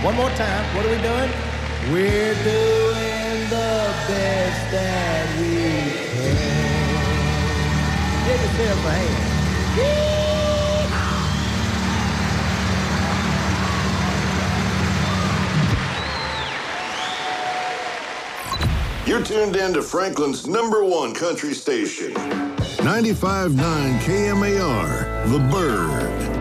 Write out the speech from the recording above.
One more time. What are we doing? We're doing the best that we can. Give yourself a hand. You're tuned in to Franklin's #1 country station. 95.9 KMAR, The Bird.